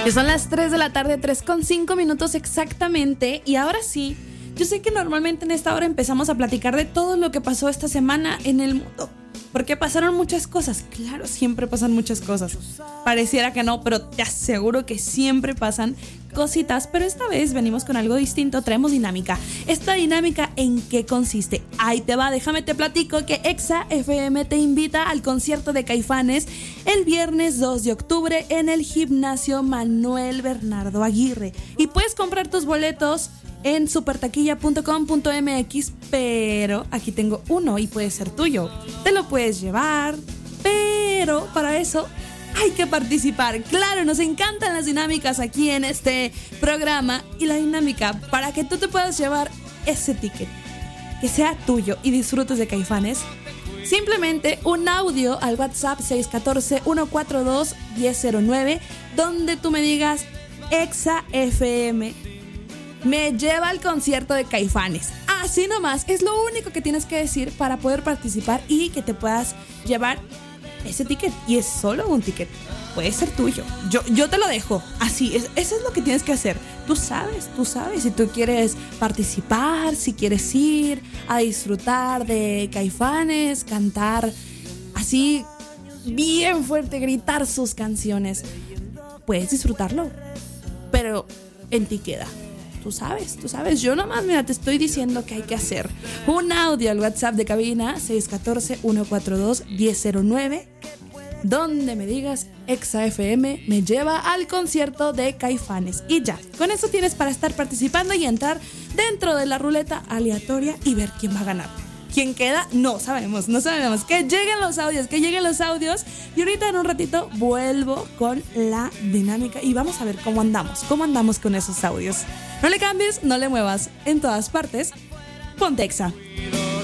Ya son las 3 de la tarde, 3:05 exactamente. Y ahora sí, yo sé que normalmente en esta hora empezamos a platicar de todo lo que pasó esta semana en el mundo. Porque pasaron muchas cosas. Claro, siempre pasan muchas cosas. Pareciera que no, pero te aseguro que siempre pasan cositas. Pero esta vez venimos con algo distinto, traemos dinámica. ¿Esta dinámica en qué consiste? Ahí te va, déjame te platico que Exa FM te invita al concierto de Caifanes el viernes 2 de octubre en el Gimnasio Manuel Bernardo Aguirre. Y puedes comprar tus boletos en supertaquilla.com.mx, pero aquí tengo uno y puede ser tuyo. Te lo puedes llevar, pero para eso hay que participar. Claro, nos encantan las dinámicas aquí en este programa. Y la dinámica para que tú te puedas llevar ese ticket, que sea tuyo y disfrutes de Caifanes, simplemente un audio al WhatsApp 614-142-1009, donde tú me digas: Exa FM me lleva al concierto de Caifanes. Así nomás, es lo único que tienes que decir para poder participar y que te puedas llevar ese ticket. Y es solo un ticket, puede ser tuyo. Yo te lo dejo así, eso es lo que tienes que hacer. Tú sabes si tú quieres participar, si quieres ir a disfrutar de Caifanes, cantar así bien fuerte, gritar sus canciones. Puedes disfrutarlo, pero en ti queda. Tú sabes, yo nomás, mira, te estoy diciendo que hay que hacer un audio al WhatsApp de cabina 614-142-1009, donde me digas: Exa FM me lleva al concierto de Caifanes. Y ya, con eso tienes para estar participando y entrar dentro de la ruleta aleatoria y ver quién va a ganar. ¿Quién queda? No sabemos. Que lleguen los audios. Y ahorita en un ratito vuelvo con la dinámica y vamos a ver cómo andamos con esos audios. No le cambies, no le muevas. En todas partes, ponte Exa.